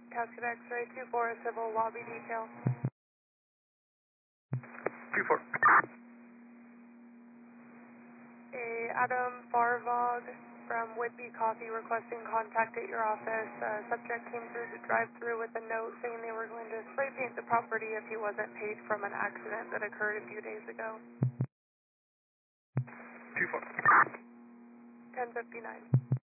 Casket X-ray 2-4, civil lobby detail. 2-4. Adam Farvog from Whitby Coffee requesting contact at your office. Subject came through the drive-thru with a note saying they were going to spray paint the property if he wasn't paid from an accident that occurred a few days ago. 2-4. 10:59.